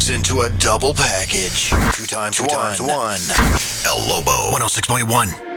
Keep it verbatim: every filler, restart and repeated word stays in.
drugs into a double package. Two times, two times one. El Lobo, one oh six point one.